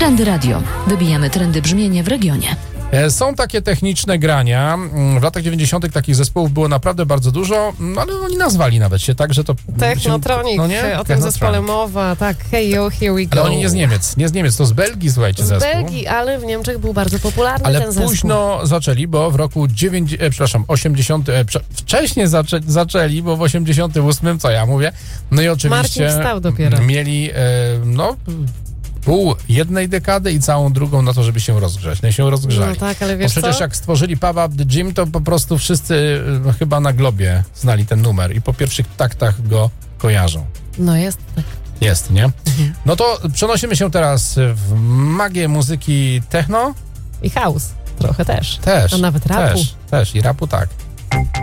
Trendy Radio. Wybijamy trendy brzmienia w regionie. Są takie techniczne grania. W latach 90. takich zespołów było naprawdę bardzo dużo, ale oni nazwali nawet się tak, że to... Technotronic, no nie? o tym zespole mowa, tak, hey yo, here we go. Ale oni nie z Niemiec, to z Belgii, słuchajcie, zespół. Z Belgii, ale w Niemczech był bardzo popularny ten zespół. Ale późno zaczęli, bo w roku 80... Wcześniej zaczęli, bo w 88, co ja mówię, no i oczywiście Marcin wstał dopiero. Mieli, pół jednej dekady i całą drugą na to, żeby się rozgrzać. No się rozgrzali. No tak, ale wiesz bo przecież co? jak stworzyli Pub Up The Gym, to po prostu wszyscy chyba na globie znali ten numer i po pierwszych taktach go kojarzą. No jest tak. Jest, nie? No to przenosimy się teraz w magię muzyki techno. I house trochę też. Też. A nawet rapu. Też. I rapu tak.